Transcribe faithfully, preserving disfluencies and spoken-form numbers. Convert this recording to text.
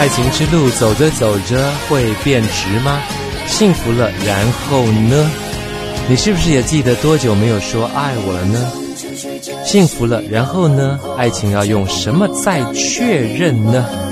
爱情之路走着走着会变直吗？幸福了，然后呢？你是不是也记得多久没有说爱我了呢？幸福了，然后呢？爱情要用什么再确认呢？